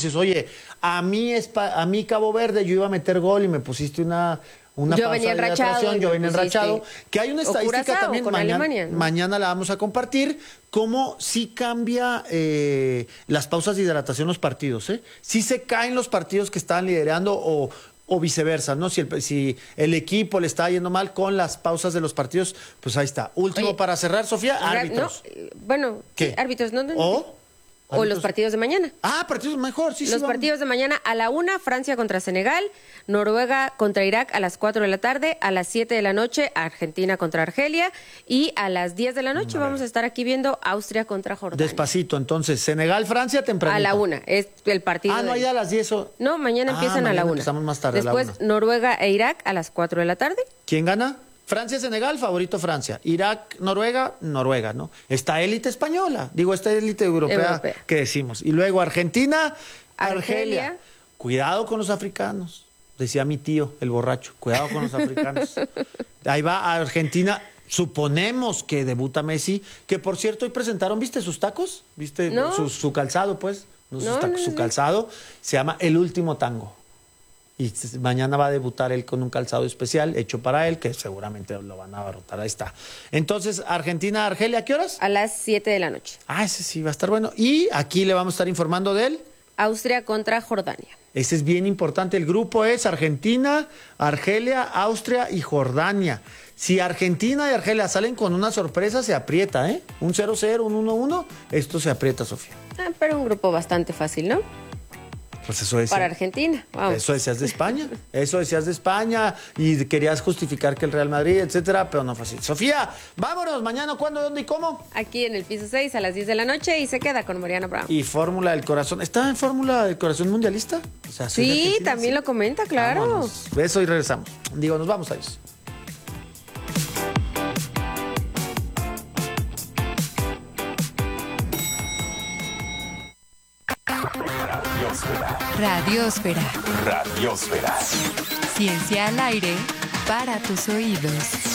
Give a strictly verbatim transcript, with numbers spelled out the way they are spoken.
dices, oye, a mí, es pa- a mí Cabo Verde yo iba a meter gol y me pusiste una... Una Yo pausa venía de enrachado hidratación, y yo me venía pusiste. enrachado. Que hay una O estadística Curazao también, con mañana, Alemania, ¿no? mañana la vamos a compartir, cómo sí cambia eh, las pausas de hidratación los partidos, ¿eh? Sí se caen los partidos que estaban liderando o, o viceversa, ¿no? Si el, si el equipo le está yendo mal con las pausas de los partidos, pues ahí está. Último Oye, para cerrar, Sofía, Ra- árbitros. no, eh, bueno, ¿Qué? sí, árbitros, ¿no? no, no. ¿O? O los árbitros. partidos de mañana. Ah, partidos mejor, sí, sí. Los vamos. partidos de mañana a la una, Francia contra Senegal, Noruega contra Irak a las cuatro de la tarde, a las siete de la noche, Argentina contra Argelia, y a las diez de la noche vamos a estar aquí viendo Austria contra Jordania. Despacito, entonces, Senegal, Francia, tempranito. A la una, es el partido. Ah, no, del- ya a las diez. o- No, mañana Ah, empiezan a mañana la una. empezamos más tarde, a la Después, una. Noruega e Irak a las cuatro de la tarde. ¿Quién gana? Francia, Senegal, favorito Francia. Irak, Noruega, Noruega, ¿no? Esta élite española, digo, esta élite europea, Europea. que decimos. Y luego Argentina, Argelia. Argelia. Cuidado con los africanos, decía mi tío, el borracho. Cuidado con los africanos. Ahí va a Argentina. Suponemos que debuta Messi, que por cierto hoy presentaron, ¿viste sus tacos? ¿Viste No. su, su calzado, pues? No, sus No, tacos, no, su no. calzado se llama El Último Tango. Y s- mañana va a debutar él con un calzado especial hecho para él, que seguramente lo van a abarrotar. Ahí está. Entonces, Argentina, Argelia, ¿a qué horas? A las siete de la noche. Ah, ese sí va a estar bueno. Y aquí le vamos a estar informando de él. Austria contra Jordania. Ese es bien importante. El grupo es Argentina, Argelia, Austria y Jordania. Si Argentina y Argelia salen con una sorpresa, se aprieta, ¿eh? Un cero cero, un uno uno, esto se aprieta, Sofía. Ah, pero un grupo bastante fácil, ¿no? Pues eso es. Para Argentina. Vamos. Eso decías de España, eso decías de España y querías justificar que el Real Madrid, etcétera, pero no fue así. Sofía, vámonos, mañana, ¿cuándo, dónde y cómo? Aquí en el piso seis a las diez de la noche y se queda con Mariana Brown. Y Fórmula del Corazón. ¿Está en Fórmula del Corazón mundialista? O sea, soy de Sí, Argentina, también sí. lo comenta, claro. Vámonos. Beso y regresamos. Digo, nos vamos a eso. Radiosfera. Radiosfera. Ciencia al aire para tus oídos.